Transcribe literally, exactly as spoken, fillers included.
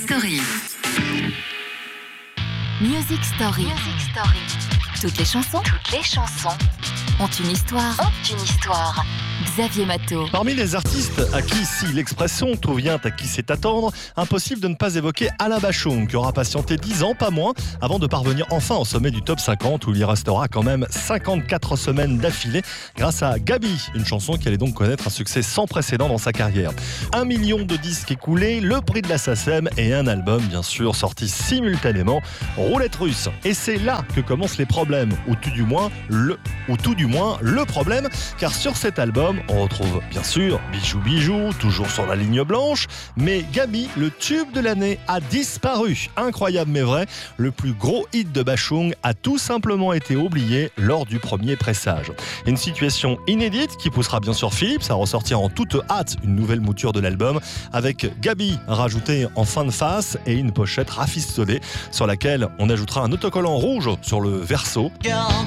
Story. Music Story. Music Story. Toutes les chansons, toutes les chansons ont une histoire, ont une histoire. Xavier Matteau. Parmi les artistes à qui, si l'expression « tout vient à qui sait attendre », impossible de ne pas évoquer Alain Bachung, qui aura patienté dix ans, pas moins, avant de parvenir enfin au sommet du top cinquante, où il y restera quand même cinquante-quatre semaines d'affilée, grâce à Gabi, une chanson qui allait donc connaître un succès sans précédent dans sa carrière. Un million de disques écoulés, le prix de la SACEM et un album, bien sûr, sorti simultanément, Roulette russe. Et c'est là que commencent les problèmes, ou tout du moins le, ou tout du moins le problème, car sur cet album, on retrouve bien sûr Bijou Bijou, toujours sur la ligne blanche, mais Gabi, le tube de l'année, a disparu. Incroyable mais vrai, le plus gros hit de Bachung a tout simplement été oublié lors du premier pressage. Une situation inédite qui poussera bien sûr Philips à ressortir en toute hâte une nouvelle mouture de l'album, avec Gabi rajoutée en fin de face et une pochette rafistolée sur laquelle on ajoutera un autocollant rouge sur le verso. Garde